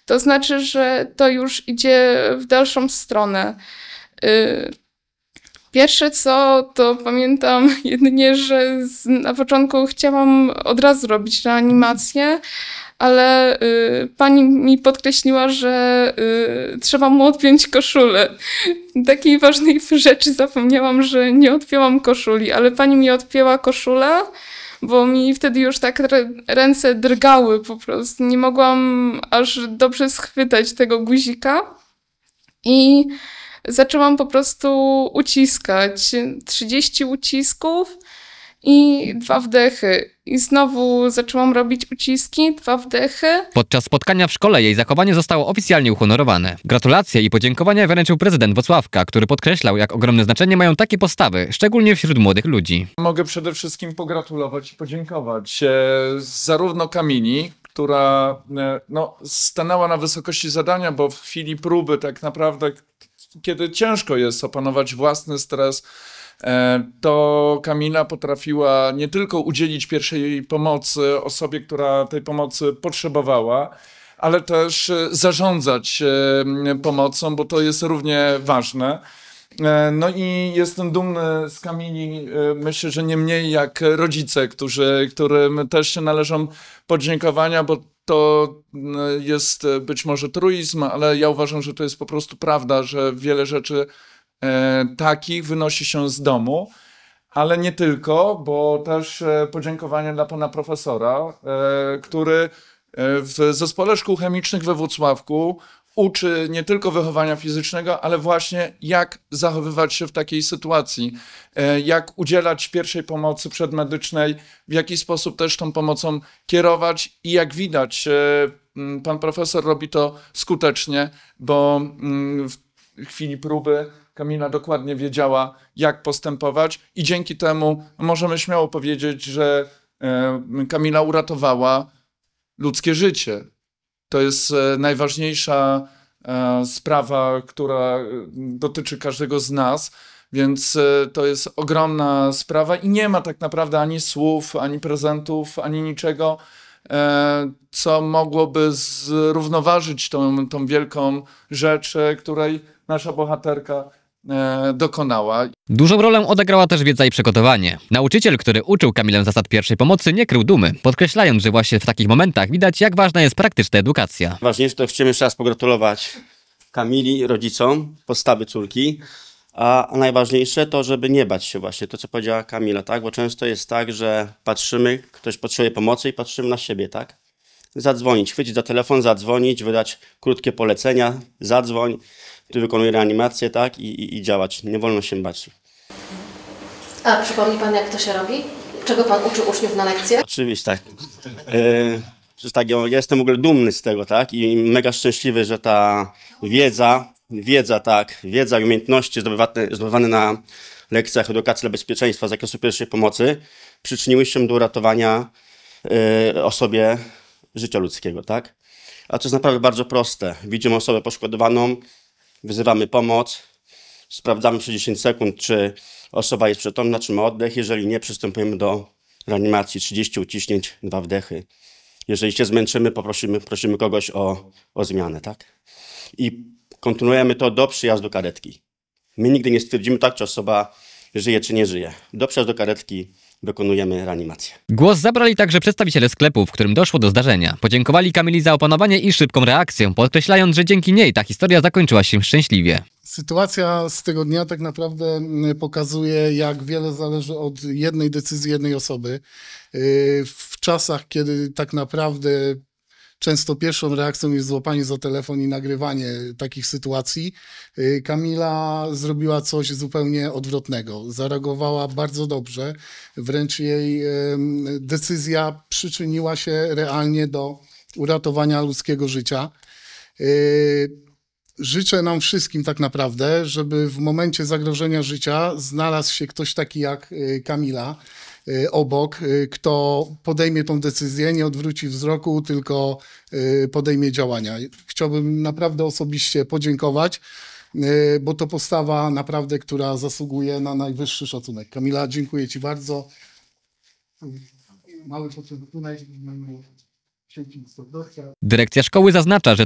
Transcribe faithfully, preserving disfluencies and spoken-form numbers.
To znaczy, że to już idzie w dalszą stronę. Pierwsze co, to pamiętam jedynie, że z, na początku chciałam od razu robić reanimację, ale y, pani mi podkreśliła, że y, trzeba mu odpiąć koszulę. Takiej ważnej rzeczy zapomniałam, że nie odpięłam koszuli, ale pani mi odpięła koszulę, bo mi wtedy już tak ręce drgały po prostu. Nie mogłam aż dobrze schwytać tego guzika i zaczęłam po prostu uciskać. trzydzieści ucisków i dwa wdechy. I znowu zaczęłam robić uciski, dwa wdechy. Podczas spotkania w szkole jej zachowanie zostało oficjalnie uhonorowane. Gratulacje i podziękowania wręczył prezydent Włocławka, który podkreślał, jak ogromne znaczenie mają takie postawy, szczególnie wśród młodych ludzi. Mogę przede wszystkim pogratulować i podziękować e, zarówno Kamili, która e, no, stanęła na wysokości zadania, bo w chwili próby tak naprawdę, kiedy ciężko jest opanować własny stres, to Kamila potrafiła nie tylko udzielić pierwszej pomocy osobie, która tej pomocy potrzebowała, ale też zarządzać pomocą, bo to jest równie ważne. No i jestem dumny z Kamili, myślę, że nie mniej jak rodzice, którzy, którym też się należą podziękowania, bo to jest być może truizm, ale ja uważam, że to jest po prostu prawda, że wiele rzeczy e, takich wynosi się z domu, ale nie tylko, bo też e, podziękowania dla pana profesora, e, który w Zespole Szkół Chemicznych we Włocławku uczy nie tylko wychowania fizycznego, ale właśnie jak zachowywać się w takiej sytuacji, jak udzielać pierwszej pomocy przedmedycznej, w jaki sposób też tą pomocą kierować i jak widać, pan profesor robi to skutecznie, bo w chwili próby Kamila dokładnie wiedziała, jak postępować i dzięki temu możemy śmiało powiedzieć, że Kamila uratowała ludzkie życie. To jest najważniejsza sprawa, która dotyczy każdego z nas, więc to jest ogromna sprawa i nie ma tak naprawdę ani słów, ani prezentów, ani niczego, co mogłoby zrównoważyć tą, tą wielką rzecz, której nasza bohaterka dokonała. Dużą rolę odegrała też wiedza i przygotowanie. Nauczyciel, który uczył Kamilę zasad pierwszej pomocy, nie krył dumy, podkreślając, że właśnie w takich momentach widać, jak ważna jest praktyczna edukacja. Ważniejsze to chcemy jeszcze raz pogratulować Kamili, rodzicom, postawy córki, a najważniejsze to, żeby nie bać się właśnie, to co powiedziała Kamila, tak? Bo często jest tak, że patrzymy, ktoś potrzebuje pomocy i patrzymy na siebie, tak? Zadzwonić, chwycić za telefon, zadzwonić, wydać krótkie polecenia, zadzwoń, który wykonuje reanimację, tak? I, i, i działać. Nie wolno się bać. A przypomni pan, jak to się robi? Czego pan uczy uczniów na lekcjach? Oczywiście, tak. Yy, tak ja jestem w ogóle dumny z tego, tak? I mega szczęśliwy, że ta wiedza, wiedza, tak, wiedza i umiejętności zdobywane, zdobywane na lekcjach edukacji dla bezpieczeństwa z zakresu pierwszej pomocy przyczyniły się do uratowania yy, osobie życia ludzkiego, tak? A to jest naprawdę bardzo proste. Widzimy osobę poszkodowaną, wyzywamy pomoc, sprawdzamy przez dziesięć sekund, czy osoba jest przytomna, czy ma oddech. Jeżeli nie, przystępujemy do reanimacji. trzydzieści uciśnięć, dwa wdechy. Jeżeli się zmęczymy, poprosimy prosimy kogoś o, o zmianę, tak? I kontynuujemy to do przyjazdu karetki. My nigdy nie stwierdzimy tak, czy osoba żyje, czy nie żyje. Do przyjazdu karetki wykonujemy reanimację. Głos zabrali także przedstawiciele sklepu, w którym doszło do zdarzenia. Podziękowali Kamili za opanowanie i szybką reakcję, podkreślając, że dzięki niej ta historia zakończyła się szczęśliwie. Sytuacja z tego dnia tak naprawdę pokazuje, jak wiele zależy od jednej decyzji jednej osoby. W czasach, kiedy tak naprawdę często pierwszą reakcją jest złapanie za telefon i nagrywanie takich sytuacji, Kamila zrobiła coś zupełnie odwrotnego. Zareagowała bardzo dobrze, wręcz jej decyzja przyczyniła się realnie do uratowania ludzkiego życia. Życzę nam wszystkim tak naprawdę, żeby w momencie zagrożenia życia znalazł się ktoś taki jak Kamila obok, kto podejmie tą decyzję, nie odwróci wzroku, tylko podejmie działania. Chciałbym naprawdę osobiście podziękować, bo to postawa naprawdę, która zasługuje na najwyższy szacunek. Kamila, dziękuję ci bardzo. Mały początek. Dyrekcja szkoły zaznacza, że